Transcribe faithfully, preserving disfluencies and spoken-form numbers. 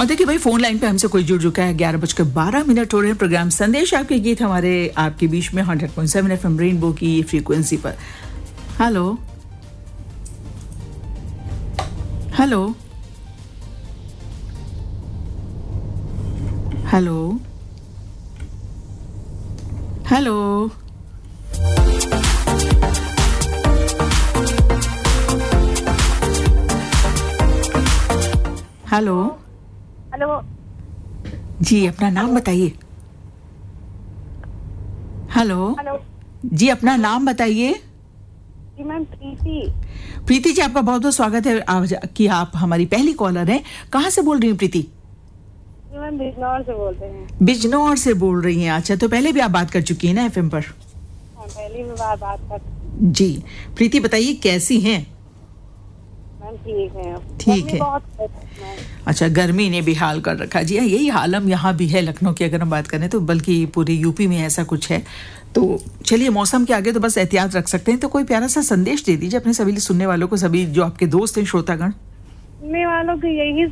और देखिए भाई, फोन लाइन पे हमसे कोई जुड़ चुका है। ग्यारह बजकर बारह मिनट हो रहे हैं। प्रोग्राम संदेश आपके गीत हमारे आपके बीच में hundred point seven F M rainbow की फ्रीक्वेंसी पर। Hello hello hello hello hello hello जी, अपना नाम बताइए। हेलो हेलो जी, अपना नाम बताइए। जी मैम, प्रीति। प्रीति जी, आपका बहुत बहुत स्वागत है आज कि आप हमारी पहली कॉलर हैं। कहाँ से बोल रही हैं प्रीति? जी मैम, बिजनौर से बोल रहे हैं। बिजनौर से बोल रही हैं। अच्छा, तो पहले भी आप बात कर चुकी हैं ना एफएम पर? हाँ, पहली भी बार बात कर। जी प्रीति, बताइए कैसी हैं? मैम ठीक है। ठीक गर्मी है। बहुत है मैम। अच्छा, गर्मी ने भी हाल कर रखा जी। यही हाल हम यहाँ भी है लखनऊ की, अगर हम बात करें तो, बल्कि पूरे यूपी में ऐसा कुछ है। तो चलिए, मौसम के आगे तो बस एहतियात रख सकते हैं। तो कोई प्यारा सा संदेश दे दीजिए अपने सभी सुनने वालों को, सभी जो आपके दोस्त हैं, श्रोतागण। सुनने वालों को यही